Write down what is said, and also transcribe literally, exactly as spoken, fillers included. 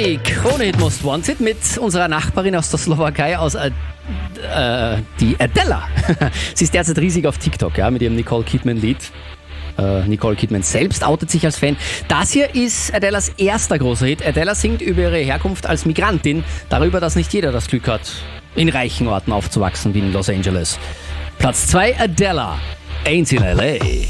Die Krone-Hit Most Wanted mit unserer Nachbarin aus der Slowakei, aus äh, äh, die Adela. Sie ist derzeit riesig auf TikTok, ja, mit ihrem Nicole Kidman-Lied. Äh, Nicole Kidman selbst outet sich als Fan. Das hier ist Adelas erster großer Hit. Adela singt über ihre Herkunft als Migrantin, darüber, dass nicht jeder das Glück hat, in reichen Orten aufzuwachsen wie in Los Angeles. Platz zwei, Adela, Ain't in L A.